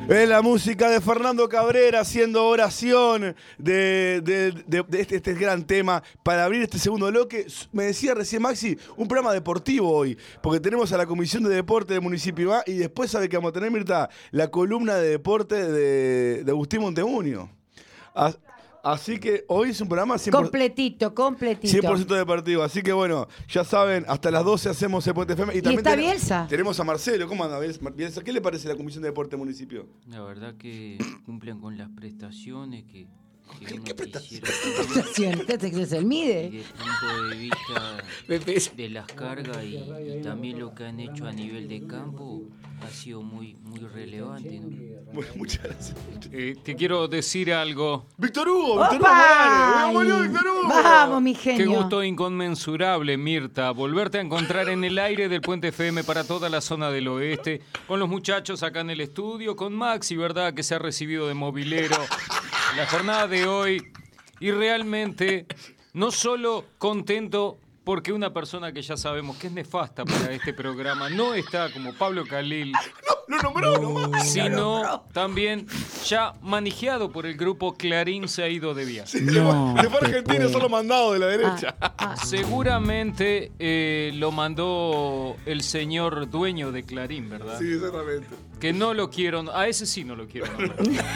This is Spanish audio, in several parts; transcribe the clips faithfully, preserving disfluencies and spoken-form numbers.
Es la música de Fernando Cabrera haciendo oración de, de, de, de este, este gran tema para abrir este segundo bloque. Me decía recién Maxi, un programa deportivo hoy, porque tenemos a la Comisión de Deporte del municipio A y después sabe que vamos a tener, Mirta, la columna de deporte de, de Agustín Montemunio. A, Así que hoy es un programa cien por ciento completito, completito. cien por ciento deportivo. Así que bueno, ya saben, hasta las doce hacemos el Puente F M. Y, ¿Y también está tenemos, Bielsa? Tenemos a Marcelo. ¿Cómo anda Bielsa? ¿Qué le parece la Comisión de Deporte del municipio? La verdad que cumplen con las prestaciones que, que ¿Qué, uno qué prestación? Prestación, este es el MIDE. desde el punto de vista de las cargas y, y también lo que han hecho a nivel de campo ha sido muy, muy relevante, ¿no? Bueno, muchas gracias. Eh, te quiero decir algo. Víctor Hugo, Víctor Hugo ¡Opa! Morales. ¡Vamos, Víctor Hugo! Vamos, mi Qué genio. gusto inconmensurable, Mirta, volverte a encontrar en el aire del Puente F M para toda la zona del oeste, con los muchachos acá en el estudio, con Maxi, ¿verdad?, que se ha recibido de mobilero la jornada de hoy. Y realmente, no solo contento porque una persona que ya sabemos que es nefasta para este programa no está como Pablo Khalil, No, lo nombró nomás. sino también ya manejado por el grupo Clarín se ha ido de viaje. No, Se fue a Argentina, puede. solo mandado de la derecha. Ah, ah, Seguramente eh, lo mandó el señor dueño de Clarín, ¿verdad? Sí, exactamente. Que no lo quiero, a ese sí no lo quiero nombrar.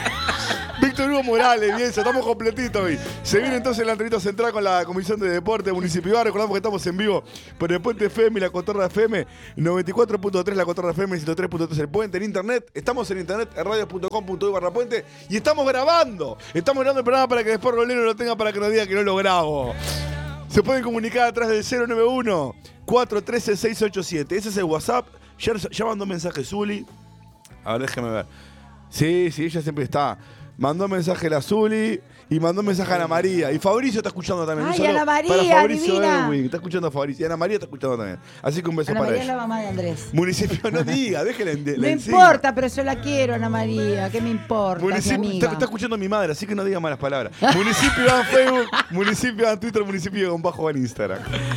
Víctor Hugo Morales, bien, estamos completitos hoy. Se viene entonces la entrevista central con la Comisión de Deporte Municipio A. Recordamos que estamos en vivo por el Puente F M y la Cotorra F M, noventa y cuatro punto tres la Cotorra F M, ciento tres punto tres el Puente en internet. Estamos en internet, en radio punto com punto uy barra Puente y estamos grabando. Estamos grabando el programa para que después Rolero lo tenga para que nos diga que no lo grabo. Se pueden comunicar atrás del cero nueve uno, cuatro uno tres, seis ocho siete. Ese es el WhatsApp. Ya, ya mandó un mensaje Zuli. A ver, déjeme ver. Sí, sí, ella siempre está. Mandó mensaje la Zuli y mandó mensaje a Ana María. Y Fabricio está escuchando también. Ay, Un saludo Ana María, para Fabricio divina. Edwin. Está escuchando a Fabricio. Y Ana María está escuchando también. Así que un beso Ana para María es la ella. mamá de Andrés. Municipio, no diga, déjela en No importa, pero yo la quiero, Ana María. ¿Qué me importa? Municipio, mi está, amiga. está escuchando a mi madre, así que no diga malas palabras. Municipio en Facebook, municipio en Twitter, municipio con bajo en Instagram.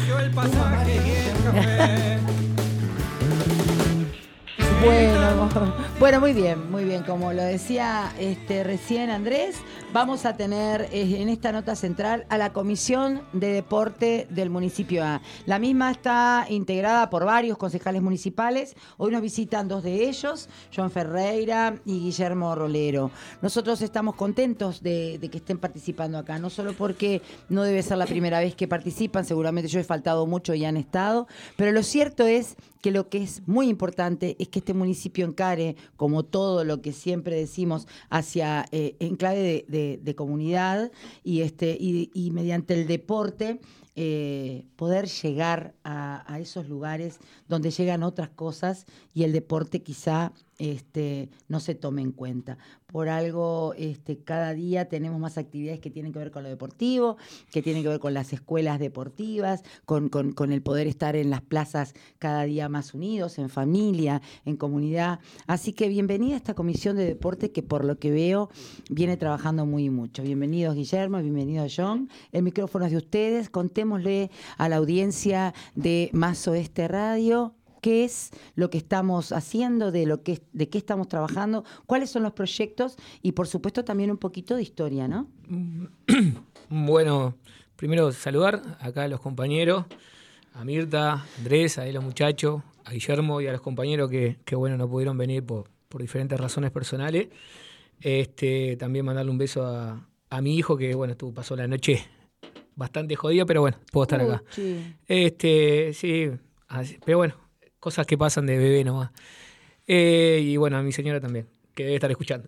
Bueno, bueno, muy bien, muy bien. Como lo decía este, recién Andrés, vamos a tener eh, en esta nota central a la Comisión de Deporte del Municipio A. La misma está integrada por varios concejales municipales. Hoy nos visitan dos de ellos, Joan Ferreira y Guillermo Rolero. Nosotros estamos contentos de, de que estén participando acá, no solo porque no debe ser la primera vez que participan, seguramente yo he faltado mucho y han estado, pero lo cierto es que lo que es muy importante es que este municipio encare, como todo lo que siempre decimos, hacia eh, en clave de, de, de comunidad y, este, y, y mediante el deporte, eh, poder llegar a, a esos lugares donde llegan otras cosas y el deporte quizá este, no se tome en cuenta. Por algo, este, cada día tenemos más actividades que tienen que ver con lo deportivo, que tienen que ver con las escuelas deportivas, con, con, con el poder estar en las plazas cada día más unidos, en familia, en comunidad. Así que bienvenida a esta Comisión de Deporte que por lo que veo viene trabajando muy mucho. Bienvenidos Guillermo, bienvenido John. El micrófono es de ustedes. Contémosle a la audiencia de Más Oeste Radio qué es lo que estamos haciendo, de lo que de qué estamos trabajando, cuáles son los proyectos y por supuesto también un poquito de historia, ¿no? Bueno, primero saludar acá a los compañeros, a Mirta, a Andrés, a los muchachos, a Guillermo y a los compañeros que, que bueno, no pudieron venir por, por diferentes razones personales. Este, también mandarle un beso a, a mi hijo que bueno, estuvo, pasó la noche bastante jodida, pero bueno, puedo estar acá. Uh, sí. Este, sí, así, pero bueno, cosas que pasan de bebé nomás. Eh, y bueno, a mi señora también, que debe estar escuchando.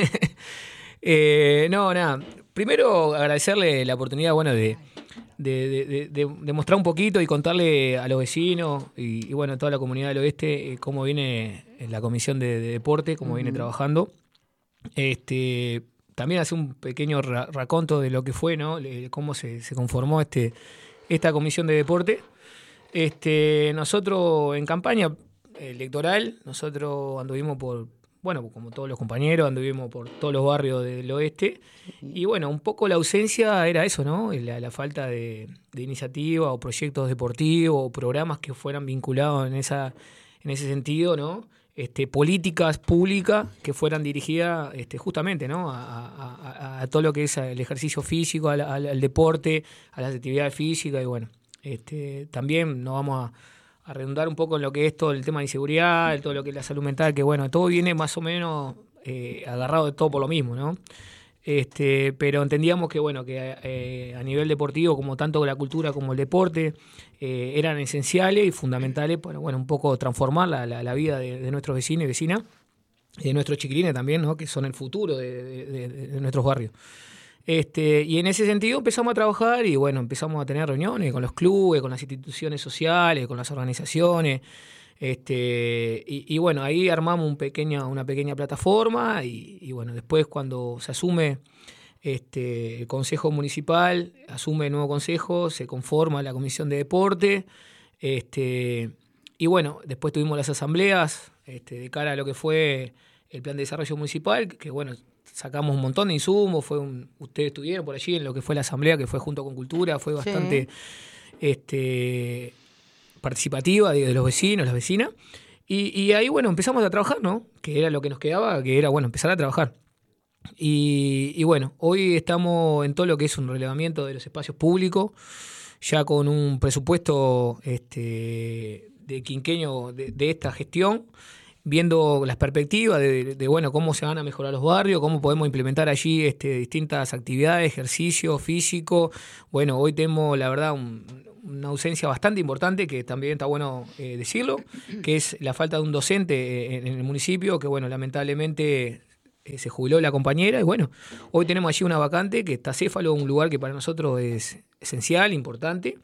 eh, no, nada. Primero agradecerle la oportunidad, bueno, de, de, de, de, de, de mostrar un poquito y contarle a los vecinos y, y bueno, a toda la comunidad del oeste eh, cómo viene la Comisión de, de Deporte, cómo uh-huh. viene trabajando. Este, también hacer un pequeño ra- raconto de lo que fue, ¿no? Le, cómo se, se conformó este, esta Comisión de Deporte. Este, nosotros en campaña electoral, nosotros anduvimos por, bueno, como todos los compañeros, anduvimos por todos los barrios del oeste y bueno, un poco la ausencia era eso, ¿no? La, la falta de, de iniciativa o proyectos deportivos o programas que fueran vinculados en esa, en ese sentido, ¿no? este, políticas públicas que fueran dirigidas este, justamente, ¿no? a, a, a todo lo que es el ejercicio físico, al, al, al deporte, a las actividades físicas y bueno, este, también nos vamos a a redundar un poco en lo que es todo el tema de inseguridad, todo lo que es la salud mental, que bueno, todo viene más o menos eh, agarrado de todo por lo mismo, ¿no? Este, pero entendíamos que bueno, que eh, a nivel deportivo, como tanto la cultura como el deporte, eh, eran esenciales y fundamentales para bueno, un poco transformar la, la, la vida de, de nuestros vecinos y vecinas, y de nuestros chiquilines también, ¿no? Que son el futuro de, de, de, de nuestros barrios. Este, y en ese sentido empezamos a trabajar y bueno, empezamos a tener reuniones con los clubes, con las instituciones sociales, con las organizaciones. Este, y, y bueno, ahí armamos un pequeña, una pequeña plataforma y, y bueno, después cuando se asume este, el Consejo Municipal, asume el nuevo Consejo, se conforma la Comisión de Deporte. Este, y bueno, después tuvimos las asambleas este, de cara a lo que fue el Plan de Desarrollo Municipal, que, que bueno, sacamos un montón de insumos, fue un, ustedes estuvieron por allí en lo que fue la asamblea, que fue junto con Cultura, fue bastante sí. este, participativa de, de los vecinos, las vecinas, y, y ahí bueno, empezamos a trabajar, ¿no? Que era lo que nos quedaba, que era bueno, empezar a trabajar. Y, y bueno, hoy estamos en todo lo que es un relevamiento de los espacios públicos, ya con un presupuesto este, de quinquenio de, de esta gestión, viendo las perspectivas de, de, de bueno, cómo se van a mejorar los barrios, cómo podemos implementar allí este, distintas actividades, ejercicio físico. Bueno, hoy tenemos, la verdad, un, una ausencia bastante importante, que también está bueno eh, decirlo, que es la falta de un docente en, en el municipio, que bueno, lamentablemente eh, se jubiló la compañera, y bueno, hoy tenemos allí una vacante que está Céfalo, un lugar que para nosotros es esencial, importante.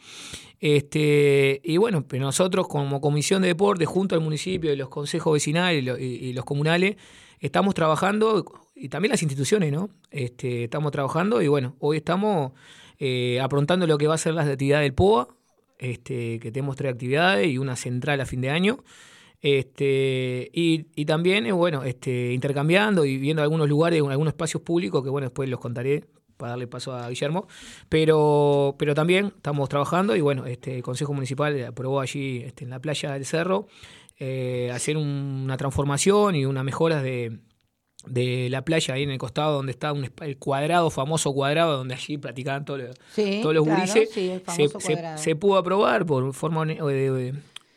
Este, y bueno, pero nosotros como Comisión de Deporte, junto al municipio y los consejos vecinales y, lo, y, y los comunales, estamos trabajando, y también las instituciones, ¿no? Este, estamos trabajando y bueno, hoy estamos eh, aprontando lo que va a ser las actividades del P O A, este, que tenemos tres actividades y una central a fin de año. Este, y, y también, eh, bueno, este, intercambiando y viendo algunos lugares, algunos espacios públicos que bueno, después los contaré para darle paso a Guillermo, pero, pero también estamos trabajando y bueno, este, el Consejo Municipal aprobó allí este, en la playa del Cerro eh, hacer un, una transformación y unas mejoras de, de la playa ahí en el costado donde está un, el cuadrado, famoso cuadrado, donde allí practicaban todo, sí, todos los claro, gurises. Sí, el famoso se, se, se pudo aprobar por forma de, de,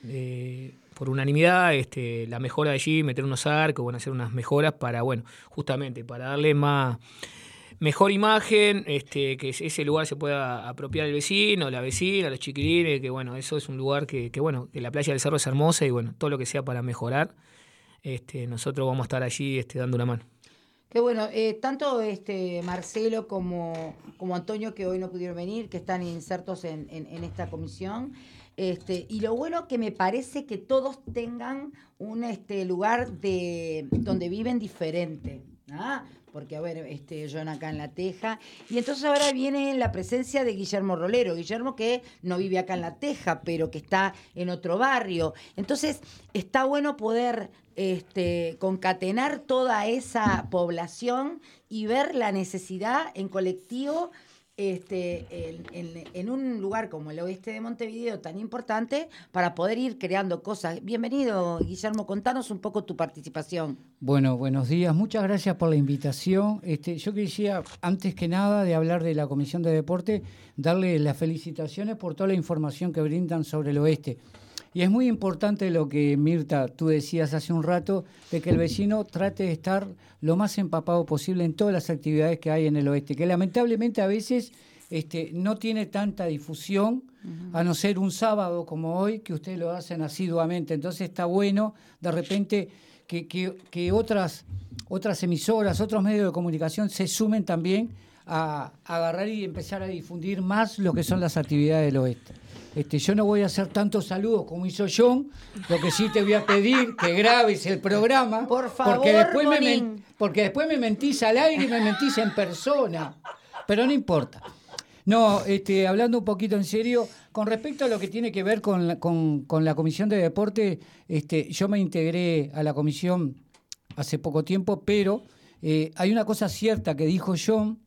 de por unanimidad, este, la mejora de allí, meter unos arcos, bueno, hacer unas mejoras para, bueno, justamente para darle más mejor imagen, este, que ese lugar se pueda apropiar el vecino, la vecina, los chiquilines, que bueno, eso es un lugar que, que bueno, que la playa del Cerro es hermosa y bueno, todo lo que sea para mejorar, este, nosotros vamos a estar allí este, dando una mano. Qué bueno, eh, tanto este Marcelo como, como Antonio, que hoy no pudieron venir, que están insertos en, en, en esta comisión, este, y lo bueno que me parece que todos tengan un este lugar de donde viven diferente, ¿ah? Porque, a ver, este, John acá en La Teja, y entonces ahora viene la presencia de Guillermo Rolero, Guillermo que no vive acá en La Teja, pero que está en otro barrio. Entonces, está bueno poder este, concatenar toda esa población y ver la necesidad en colectivo este, en, en, en un lugar como el oeste de Montevideo tan importante para poder ir creando cosas. Bienvenido, Guillermo, contanos un poco tu participación. Bueno, buenos días, muchas gracias por la invitación. Este, yo quisiera, antes que nada, de hablar de la Comisión de Deporte, darle las felicitaciones por toda la información que brindan sobre el oeste. Y es muy importante lo que, Mirta, tú decías hace un rato, de que el vecino trate de estar lo más empapado posible en todas las actividades que hay en el oeste, que lamentablemente a veces este, no tiene tanta difusión, uh-huh. a no ser un sábado como hoy, que ustedes lo hacen asiduamente. Entonces está bueno, de repente, que, que, que otras, otras emisoras, otros medios de comunicación se sumen también a, a agarrar y empezar a difundir más lo que son las actividades del oeste. Este, yo no voy a hacer tantos saludos como hizo John, lo que sí te voy a pedir que grabes el programa. Por favor, porque después, me men- porque después me mentís al aire y me mentís en persona. Pero no importa. No, este, hablando un poquito en serio, con respecto a lo que tiene que ver con la, con, con la Comisión de Deporte, este, yo me integré a la comisión hace poco tiempo, pero eh, hay una cosa cierta que dijo John,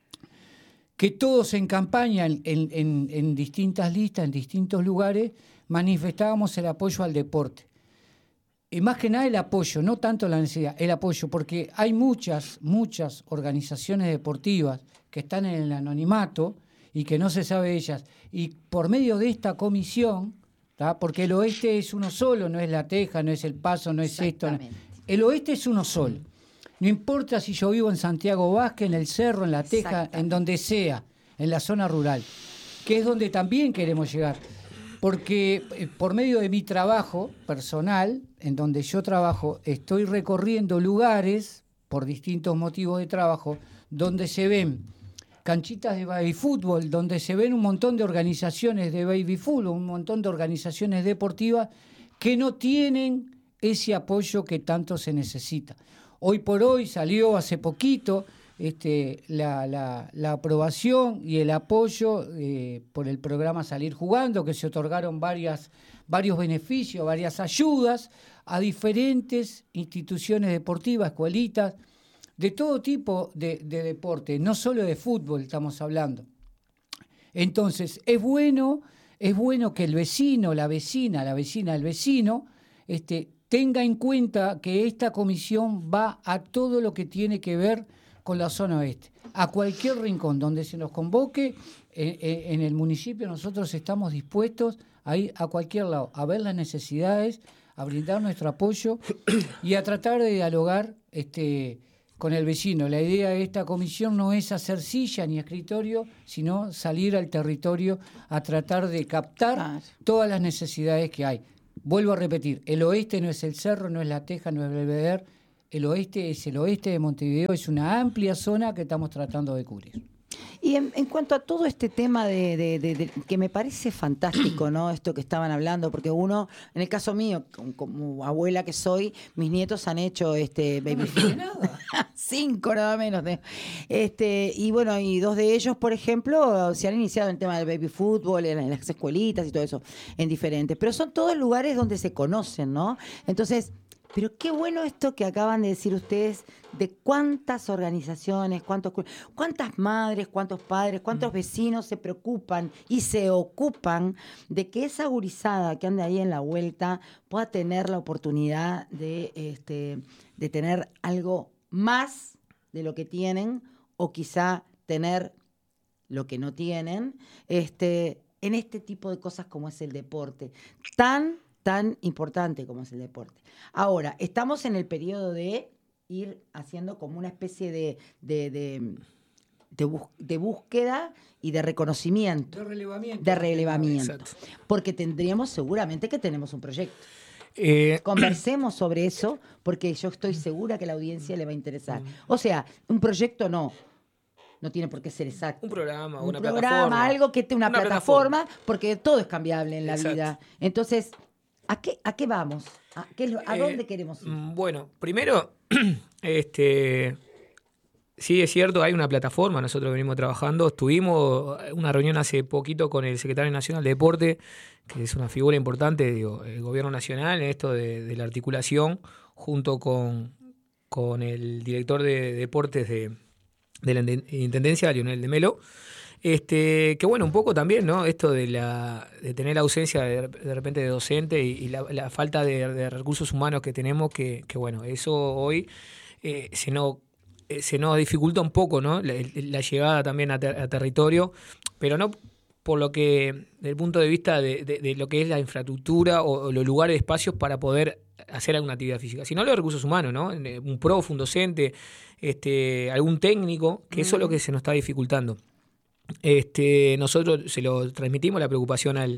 que todos en campaña, en, en, en distintas listas, en distintos lugares, manifestábamos el apoyo al deporte. y más que nada el apoyo, no tanto la necesidad, el apoyo, porque hay muchas, muchas organizaciones deportivas que están en el anonimato y que no se sabe de ellas. Y por medio de esta comisión, ¿tá? Porque el oeste es uno solo, no es La Teja, no es El Paso, no es esto. No. El oeste es uno solo. No importa si yo vivo en Santiago Vázquez, en El Cerro, en La Teja, en donde sea, en la zona rural, que es donde también queremos llegar. Porque eh, por medio de mi trabajo personal, en donde yo trabajo, estoy recorriendo lugares, por distintos motivos de trabajo, donde se ven canchitas de baby fútbol, donde se ven un montón de organizaciones de baby fútbol, un montón de organizaciones deportivas que no tienen ese apoyo que tanto se necesita. Hoy por hoy salió hace poquito este, la, la, la aprobación y el apoyo eh, por el programa Salir Jugando, que se otorgaron varias, varios beneficios, varias ayudas a diferentes instituciones deportivas, escuelitas, de todo tipo de, de deporte, no solo de fútbol estamos hablando. Entonces, es bueno, es bueno que el vecino, la vecina, la vecina, el vecino, este, tenga en cuenta que esta comisión va a todo lo que tiene que ver con la zona oeste. A cualquier rincón donde se nos convoque, en, en el municipio nosotros estamos dispuestos a ir a cualquier lado, a ver las necesidades, a brindar nuestro apoyo y a tratar de dialogar este, con el vecino. La idea de esta comisión no es hacer silla ni escritorio, sino salir al territorio a tratar de captar ah. todas las necesidades que hay. Vuelvo a repetir, el oeste no es El Cerro, no es La Teja, no es Belvedere, el oeste es el oeste de Montevideo, es una amplia zona que estamos tratando de cubrir. Y en, en cuanto a todo este tema de, de, de, de que me parece fantástico, ¿no? Esto que estaban hablando, porque uno, en el caso mío, como, como abuela que soy, mis nietos han hecho este baby food. Cinco nada menos. De, este, y bueno, y dos de ellos, por ejemplo, se han iniciado en el tema del baby fútbol, en, en las escuelitas y todo eso, en diferentes. Pero son todos lugares donde se conocen, ¿no? Entonces, pero qué bueno esto que acaban de decir ustedes de cuántas organizaciones, cuántos, cuántas madres, cuántos padres, cuántos vecinos se preocupan y se ocupan de que esa gurizada que anda ahí en la vuelta pueda tener la oportunidad de, este, de tener algo más de lo que tienen o quizá tener lo que no tienen este, en este tipo de cosas como es el deporte. Tan tan importante como es el deporte. Ahora, estamos en el periodo de ir haciendo como una especie de, de, de, de, bus, de búsqueda y de reconocimiento. De relevamiento. De relevamiento. Exacto. Porque tendríamos seguramente que tenemos un proyecto. Eh, Conversemos sobre eso, porque yo estoy segura que a la audiencia le va a interesar. O sea, un proyecto no. No tiene por qué ser exacto. Un programa, un una programa, plataforma. algo que esté una, una plataforma, plataforma, porque todo es cambiable en la Exacto. vida. Entonces, ¿A qué, ¿A qué vamos? ¿A, qué es lo, ¿A dónde eh, queremos ir? Bueno, primero, este, sí es cierto, hay una plataforma, nosotros venimos trabajando, tuvimos una reunión hace poquito con el secretario nacional de Deporte, que es una figura importante, digo, el gobierno nacional en esto de, de la articulación, junto con, con el director de Deportes de, de la Intendencia, Lionel de Melo. Este, que bueno, un poco también, ¿no? Esto de la de tener la ausencia de, de repente de docente y, y la, la falta de, de recursos humanos que tenemos, que, que bueno, eso hoy eh, se nos eh, se nos dificulta un poco, ¿no? La, la llegada también a, ter, a territorio, pero no por lo que, desde el punto de vista de, de, de lo que es la infraestructura o, o los lugares, espacios para poder hacer alguna actividad física, sino los recursos humanos, ¿no? Un profe, un docente, este, algún técnico, que eso es lo que se nos está dificultando. Este, nosotros se lo transmitimos la preocupación al,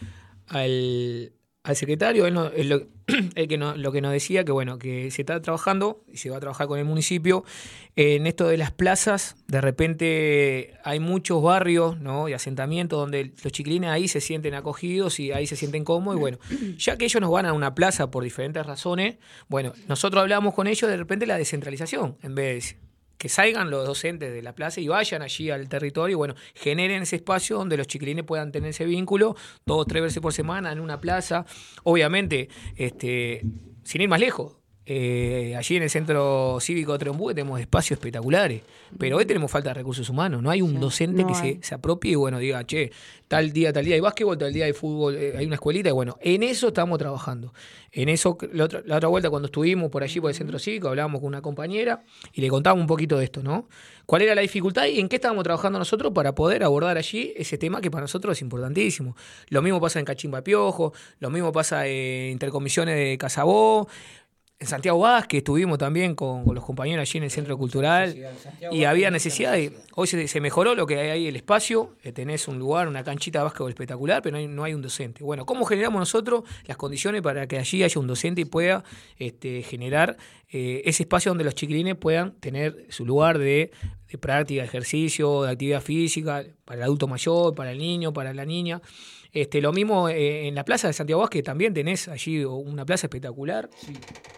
al, al secretario, él, no, él, lo, él que no, lo que nos decía que bueno, que se está trabajando y se va a trabajar con el municipio en esto de las plazas. De repente hay muchos barrios, ¿no? y asentamientos donde los chiquilines ahí se sienten acogidos y ahí se sienten cómodos y bueno, ya que ellos nos van a una plaza por diferentes razones, bueno, nosotros hablamos con ellos de repente la descentralización, en vez de que salgan los docentes de la plaza y vayan allí al territorio y bueno, generen ese espacio donde los chiquilines puedan tener ese vínculo dos o tres veces por semana en una plaza. Obviamente, este, sin ir más lejos, Eh, allí en el Centro Cívico Trembúe tenemos espacios espectaculares, pero hoy tenemos falta de recursos humanos. No hay un Sí, docente no que hay. se, se apropie y bueno, diga, che, tal día, tal día hay básquetbol, tal día hay fútbol, eh, hay una escuelita, y bueno, en eso estamos trabajando. En eso, la otra, la otra vuelta cuando estuvimos por allí por el Centro Cívico, hablábamos con una compañera y le contábamos un poquito de esto, ¿no? ¿Cuál era la dificultad y en qué estábamos trabajando nosotros para poder abordar allí ese tema que para nosotros es importantísimo? Lo mismo pasa en Cachimba Piojo, lo mismo pasa en intercomisiones de Casabó. En Santiago Vázquez estuvimos también con, con los compañeros allí en el Centro Cultural y había necesidad de... Hoy se, se mejoró lo que hay ahí, el espacio, eh, tenés un lugar, una canchita de básquetbol espectacular, pero no hay, no hay un docente. Bueno, ¿cómo generamos nosotros las condiciones para que allí haya un docente y pueda este, generar eh, ese espacio donde los chiquilines puedan tener su lugar de, de práctica, de ejercicio, de actividad física, para el adulto mayor, para el niño, para la niña? Este, lo mismo eh, en la plaza de Santiago Vázquez, también tenés allí una plaza espectacular. Sí.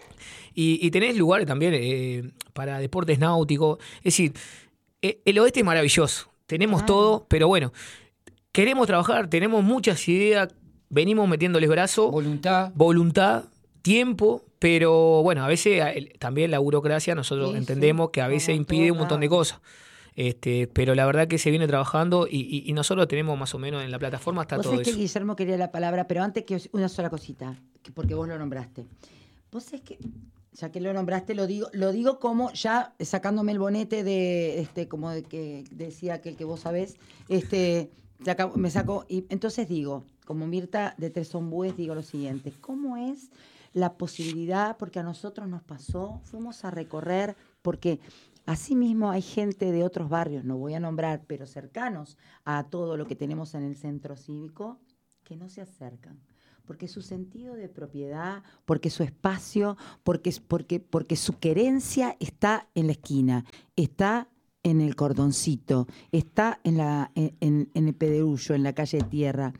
Y, y tenés lugares también eh, para deportes náuticos. Es decir, eh, el oeste es maravilloso. Tenemos ah. todo, pero bueno, queremos trabajar, tenemos muchas ideas, venimos metiéndoles brazos. Voluntad. Voluntad, tiempo, pero bueno, a veces el, también la burocracia nosotros sí, entendemos sí. que a veces Como impide un montón de cosas. Este, pero la verdad que se viene trabajando y, y, y nosotros tenemos más o menos en la plataforma está vos todo sabés eso. Que Guillermo quería la palabra, pero antes que una sola cosita, porque vos lo nombraste. Vos sabés que, ya que lo nombraste, lo digo, lo digo como ya sacándome el bonete de, este, como de que decía aquel que vos sabés, este, me saco, y entonces digo, como Mirta de Tres Ombúes, digo lo siguiente, ¿cómo es la posibilidad? Porque a nosotros nos pasó, fuimos a recorrer, porque asimismo hay gente de otros barrios, no voy a nombrar, pero cercanos a todo lo que tenemos en el centro cívico, que no se acercan. Porque su sentido de propiedad, porque su espacio, porque, porque, porque su querencia está en la esquina, está en el cordoncito, está en, la, en, en el pedrullo, en la calle de tierra.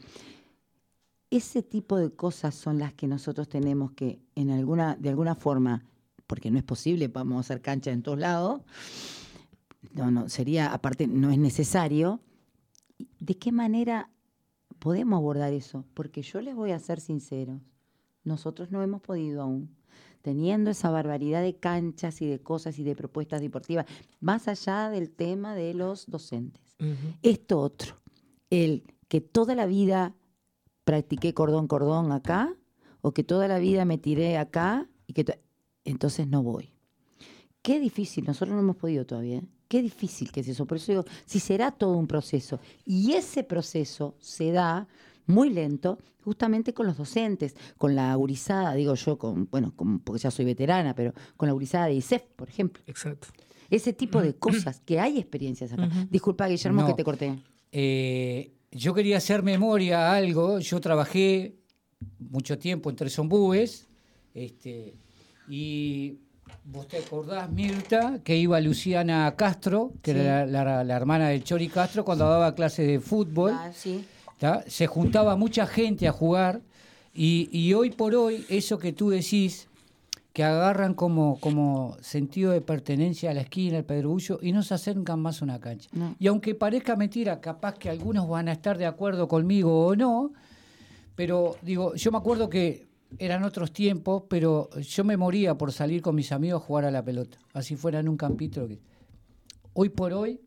Ese tipo de cosas son las que nosotros tenemos que, en alguna, de alguna forma, porque no es posible, vamos a hacer cancha en todos lados, no, no, sería, aparte, no es necesario. ¿De qué manera podemos abordar eso? Porque yo les voy a ser sinceros, nosotros no hemos podido aún, teniendo esa barbaridad de canchas y de cosas y de propuestas deportivas, más allá del tema de los docentes. Uh-huh. Esto otro, el que toda la vida practiqué cordón-cordón acá, o que toda la vida me tiré acá, y que t- entonces no voy. Qué difícil, nosotros no hemos podido todavía, ¿eh? Qué difícil que es eso. Por eso digo, si será todo un proceso. Y ese proceso se da muy lento justamente con los docentes, con la gurizada, digo yo, con bueno, con, porque ya soy veterana, pero con la gurizada de I S E F, por ejemplo. Exacto. Ese tipo de cosas, que hay experiencias acá. Uh-huh. Disculpa, Guillermo, no, que te corté. Eh, yo quería hacer memoria a algo. Yo trabajé mucho tiempo en Tres Ombúes, este, y... ¿Vos te acordás, Mirta, que iba Luciana Castro, que sí. era la, la, la hermana del Chori Castro, cuando daba clases de fútbol? Ah, sí. Se juntaba mucha gente a jugar y, y hoy por hoy, eso que tú decís, que agarran como, como sentido de pertenencia a la esquina, al pedrullo, y no se acercan más a una cancha. No. Y aunque parezca mentira, capaz que algunos van a estar de acuerdo conmigo o no, pero digo, yo me acuerdo que eran otros tiempos, pero yo me moría por salir con mis amigos a jugar a la pelota, así fuera en un campito. Hoy por hoy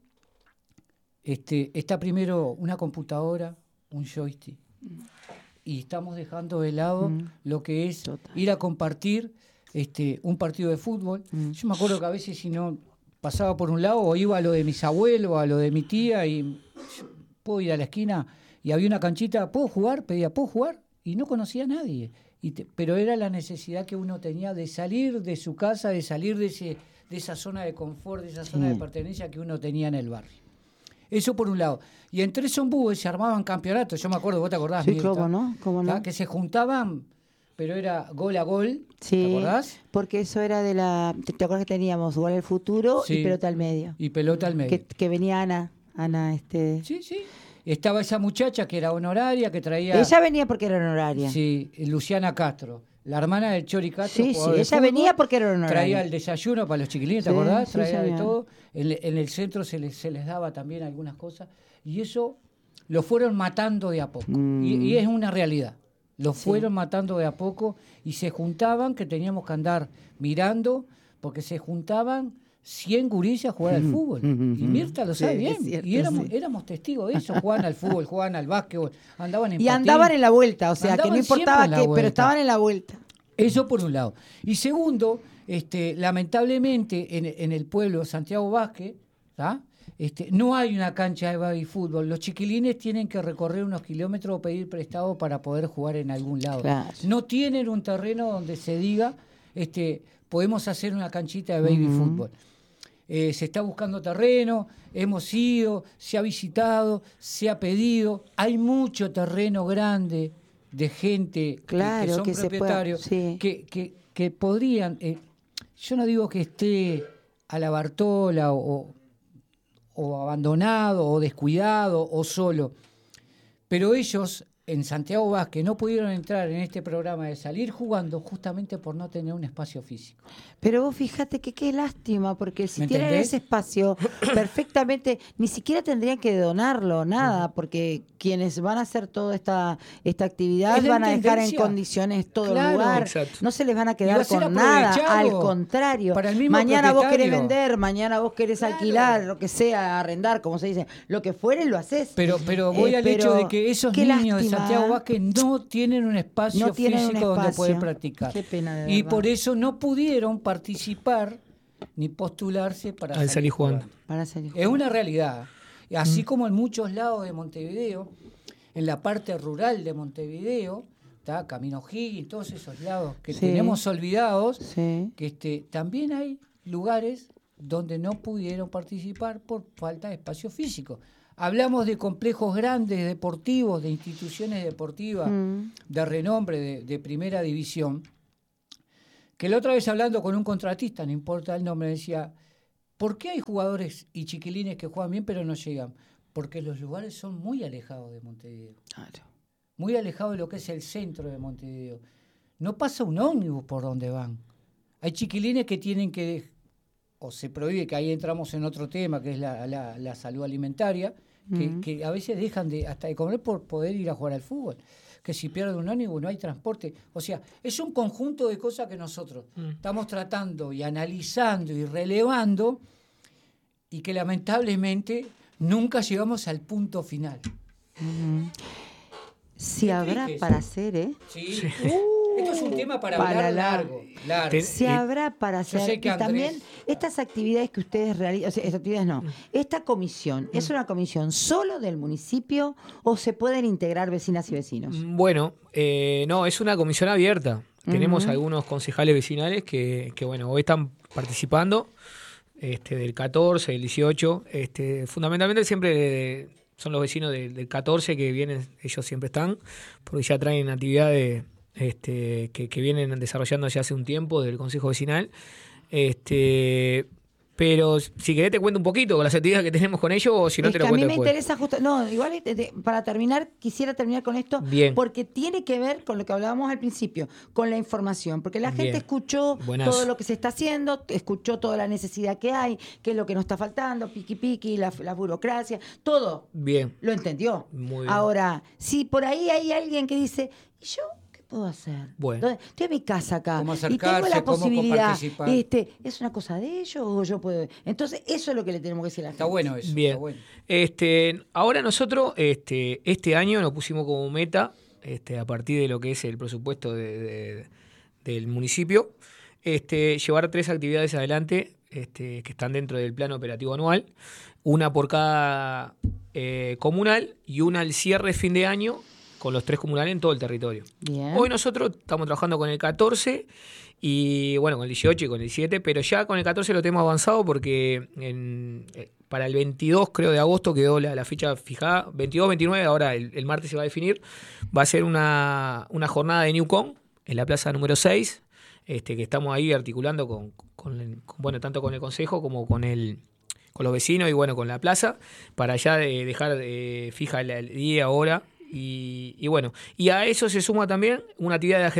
este, está primero una computadora, un joystick, mm. y estamos dejando de lado mm. lo que es Total. ir a compartir este, un partido de fútbol. Mm. Yo me acuerdo que a veces si no pasaba por un lado o iba a lo de mis abuelos, a lo de mi tía, y puedo ir a la esquina y había una canchita, ¿puedo jugar? Pedía, ¿puedo jugar? Y no conocía a nadie. Y te, pero era la necesidad que uno tenía de salir de su casa, de salir de, ese, de esa zona de confort, de esa zona sí. de pertenencia que uno tenía en el barrio. Eso por un lado. Y en Tres Ombúes se armaban campeonatos. Yo me acuerdo, vos te acordás, sí, Mirta, ¿cómo no? ¿Cómo no? Que se juntaban, pero era gol a gol. Sí, ¿te acordás? Porque eso era de la... ¿Te acuerdas que teníamos gol al futuro sí. y pelota al medio? Y pelota al medio. Que, que venía Ana. Ana, este... Sí, sí. Estaba esa muchacha que era honoraria, que traía... Ella venía porque era honoraria. Sí, Luciana Castro, la hermana del Chori Castro. Sí, sí, ella fútbol, venía porque era honoraria. Traía el desayuno para los chiquilines, ¿te sí, acordás? Sí, traía señor. de todo. En, en el centro se les, se les daba también algunas cosas. Y eso lo fueron matando de a poco. Mm. Y, y es una realidad. Los Sí. fueron matando de a poco y se juntaban, que teníamos que andar mirando, porque se juntaban cien gurises a jugar al fútbol. Y Mirta lo Sí, sabe es bien. cierto, y éramos, sí. éramos testigos de eso. Jugaban al fútbol, jugaban al básquetbol, andaban en Y patín. andaban en la vuelta, o sea, que no Andaban importaba siempre en la qué, pero vuelta. estaban en la vuelta. Eso por un lado. Y segundo, este, lamentablemente en, en el pueblo Santiago Vázquez, ¿tá? Este, no hay una cancha de baby fútbol. Los chiquilines tienen que recorrer unos kilómetros o pedir prestado para poder jugar en algún lado. Claro. No tienen un terreno donde se diga, este, podemos hacer una canchita de baby Ujú. fútbol. Eh, se está buscando terreno, hemos ido, se ha visitado, se ha pedido. Hay mucho terreno grande de gente que- Claro, que son que se pueda- propietarios sí. que, que, que podrían, eh, yo no digo que esté a la Bartola o, o abandonado o descuidado o solo, pero ellos en Santiago Vázquez no pudieron entrar en este programa de salir jugando justamente por no tener un espacio físico. Pero vos fíjate que qué lástima, porque si ¿Me tienen entendés? ese espacio, perfectamente, ni siquiera tendrían que donarlo, nada, porque quienes van a hacer toda esta, esta actividad Es la van a dejar en intendencia. condiciones todo Claro. el lugar. Exacto. No se les van a Y va quedar a ser con nada, aprovechado al contrario. para el mismo Mañana vos querés propietario. vender, mañana vos querés Claro. alquilar, lo que sea, arrendar, como se dice, lo que fuere lo haces. Pero, pero voy Eh, al pero hecho de que esos qué niños de lástima, Santiago ¿eh? Vázquez no tienen un espacio No tienen un físico donde espacio. poder practicar. Qué pena, de Y verdad. por eso no pudieron participar ni postularse para Al salir jugando. jugando. Para hacer- Es una realidad. Así como en muchos lados de Montevideo, en la parte rural de Montevideo, ¿tá? Camino Higgins, todos esos lados que Sí. tenemos olvidados, Sí. que este, también hay lugares donde no pudieron participar por falta de espacio físico. Hablamos de complejos grandes deportivos, de instituciones deportivas Mm. de renombre de, de primera división, que la otra vez hablando con un contratista, no importa el nombre, decía, ¿por qué hay jugadores y chiquilines que juegan bien pero no llegan? Porque los lugares son muy alejados de Montevideo, Claro. muy alejados de lo que es el centro de Montevideo. No pasa un ómnibus por donde van. Hay chiquilines que tienen que, o se prohíbe, que ahí entramos en otro tema, que es la, la- la salud alimentaria, que, Ujú. que a veces dejan de hasta de comer por poder ir a jugar al fútbol. Que si pierden un ómnibus no hay transporte. O sea, es un conjunto de cosas que nosotros estamos tratando y analizando y relevando y que lamentablemente nunca llegamos al punto final. Si Qué habrá triste para eso. hacer, ¿eh? Sí. Esto es un tema para, Para hablar largo. largo. largo. Te- Se Eh, habrá para yo hacer. sé que Y Andrés- también estas actividades que ustedes realizan, o sea, estas actividades no, esta comisión, ¿es una comisión solo del municipio o se pueden integrar vecinas y vecinos? Bueno, eh, no, es una comisión abierta. Tenemos Ujú. algunos concejales vecinales que, que, bueno, hoy están participando, este, del catorce, del dieciocho. Este, fundamentalmente siempre de- son los vecinos del, del catorce que vienen, ellos siempre están, porque ya traen actividades este, que, que vienen desarrollando ya hace un tiempo del Consejo Vecinal. Este, pero si querés te cuento un poquito con las actividades que tenemos con ellos o si no Es te que lo a mí cuento me después. interesa justo, no, igual este, te- para terminar, quisiera terminar con esto, Bien. porque tiene que ver con lo que hablábamos al principio, con la información, porque la gente Bien. escuchó Buenazo. todo lo que se está haciendo, escuchó toda la necesidad que hay, qué es lo que nos está faltando, piqui piqui, la, la burocracia, todo Bien. lo entendió. Muy bien. Ahora, si por ahí hay alguien que dice, ¿y yo qué puedo hacer? Bueno. ¿Dónde- Estoy en mi casa acá Cómo y tengo acercarse, la cómo posibilidad. participar. Este, ¿es una cosa de ellos o yo puedo? Entonces, eso es lo que le tenemos que decir a la gente. Está bueno eso. Bien. Está bueno. Este, ahora nosotros, este, este año nos pusimos como meta, este, a partir de lo que es el presupuesto de- de- del municipio, este, llevar tres actividades adelante, este, que están dentro del plan operativo anual, una por cada eh, comunal y una al cierre fin de año con los tres comunales en todo el territorio. Bien. Hoy nosotros estamos trabajando con el catorce y bueno, con el dieciocho y con el diecisiete, pero ya con el catorce lo tenemos avanzado porque en, eh, para el veintidós, creo, de agosto quedó la, la fecha fijada, veintidós, veintinueve, ahora el, el martes se va a definir, va a ser una, una jornada de Newcom en la plaza número seis, este, que estamos ahí articulando con, con el- con, bueno, tanto con el consejo como con el con los vecinos y bueno, con la plaza, para ya de- dejar eh, fija el, el día, hora, y, y bueno, y a eso se suma también una actividad de ajedrez,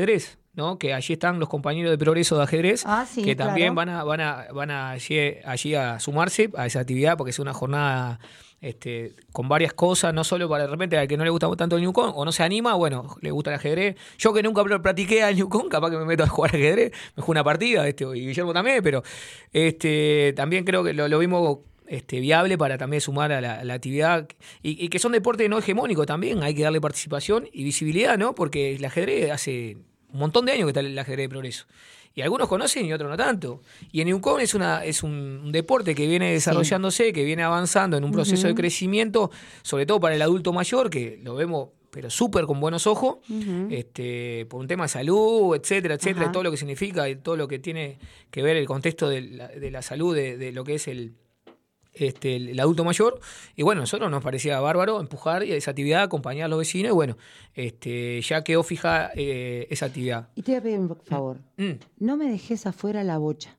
¿no? Que allí están los compañeros de Progreso de Ajedrez, ah, sí, que también claro. van a, van a, van a allí, allí a sumarse a esa actividad, porque es una jornada este, con varias cosas, no solo para de repente al que no le gusta tanto el Newcon o no se anima, bueno, le gusta el ajedrez. Yo que nunca practiqué al Newcon, capaz que me meto a jugar ajedrez, me juego una partida, este, y Guillermo también, pero este, también creo que lo, lo vimos este, viable para también sumar a la, a la actividad, y, y que son deportes no hegemónicos también, hay que darle participación y visibilidad, ¿no? Porque el ajedrez hace un montón de años que está el ajedrez de Progreso. Y algunos conocen y otros no tanto. Y el Newcon es, una, es un deporte que viene desarrollándose, sí. que viene avanzando en un proceso uh-huh. de crecimiento, sobre todo para el adulto mayor, que lo vemos pero súper con buenos ojos, uh-huh. este, por un tema de salud, etcétera, etcétera, uh-huh. y todo lo que significa y todo lo que tiene que ver el contexto de la, de la salud, de, de lo que es el, este, el, el adulto mayor. Y bueno, a nosotros nos parecía bárbaro empujar esa actividad, acompañar a los vecinos, y bueno, este, ya quedó fija eh, esa actividad. Y te voy a pedir un favor, mm. no me dejes afuera la bocha.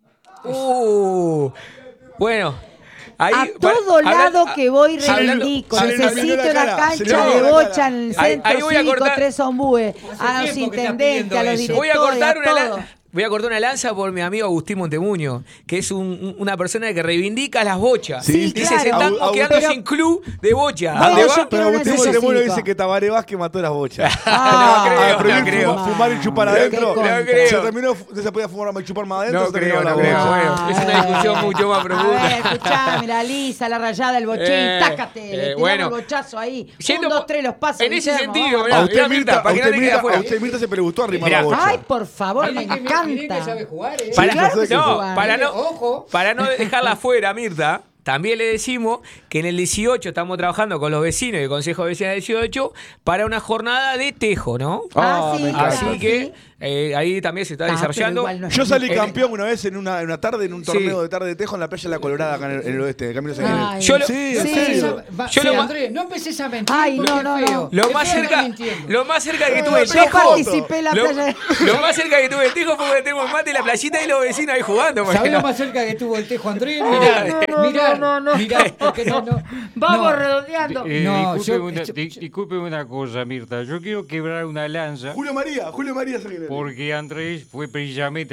Uh, bueno... Ahí, a todo para, lado hablando, que voy reivindico. Necesito una cancha de bocha en el centro ahí, ahí voy a cívico, cortar, tres ombúes, a los intendentes, a los directores, voy a cortar a una todo. La, voy a cortar una lanza por mi amigo Agustín Montemuño, que es un, una persona que reivindica las bochas. Sí, dice, claro. se están Agu, quedando pero, sin club de bocha. Bueno, va? Pero Agustín Montemuño dice que Tabaré Vázquez mató las bochas. Ah, no creo, prohibir no creo. Fumar, fumar y chupar adentro. No creo. Se terminó, se podía fumar y chupar más adentro. No se creo, la no creo. bocha. Bueno, es una discusión mucho más profunda. A ver, escuchame, la lisa, la rayada, el bochín, Eh, tácate, eh, le tiramos bueno. el bochazo ahí. Yendo Un, dos, por- tres, los pasos. en ese Guillermo, sentido, vamos. mirá, A usted, mirá, Mirta, Mirta, para a que usted, nadie quede Mirta, afuera. a usted, Mirta, se le gustó arrimar Mirá. la bocha. Ay, por favor, me Mirá que- mirá que encanta. sabe jugar, ¿eh? Para, Sí, yo sé que no, jugar. para no, Ojo. para no dejarla fuera, Mirta, también le decimos que en el dieciocho estamos trabajando con los vecinos y el Consejo de Vecinos del dieciocho para una jornada de tejo, ¿no? Ah, sí, me claro, Así encanta. que sí. eh, ahí también se está Ah, pero desarrollando. igual no es- Yo salí Eh, campeón una vez en una, en una tarde, en un Sí. torneo de tarde de tejo en la playa de La Colorada, acá en el, en el oeste, de Camino Ay. Sanguíneo. Yo lo- Sí, en No Sí. empieces serio. a- va- Yo sí, lo ma- Andrés, no empieces a mentir. Ay, porque no, es no, feo. no. Lo Es más, feo cerca, andar mintiendo. lo más cerca que Eh, tuve el Yo Yo tejo. participé en la Lo, playa. lo más cerca que tuve el tejo fue que tenemos el mate y la playita y los vecinos ahí jugando. porque ¿Sabés no- lo más cerca que tuvo el tejo Andrés? Mirá, no, no, mirá, no, no. mirá, porque no, no. Vamos no. redondeando. Eh, No, disculpe, yo- una, yo- di- disculpe una cosa, Mirta. Yo quiero quebrar una lanza Julio María, Julio María Sanguíneo. porque Andrés fue precisamente